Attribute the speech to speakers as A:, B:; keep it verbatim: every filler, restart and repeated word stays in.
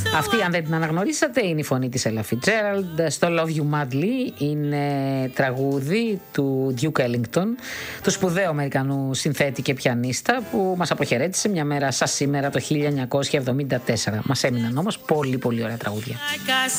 A: Αυτή, αν δεν την αναγνωρίσατε, είναι η φωνή της Ella Fitzgerald. Στο Love You Madly είναι τραγούδι του Duke Ellington, του σπουδαίου Αμερικανού συνθέτη και πιανίστα, που μας αποχαιρέτησε μια μέρα σαν σήμερα το χίλια εννιακόσια εβδομήντα τέσσερα. Μας έμειναν όμως πολύ πολύ ωραία τραγούδια.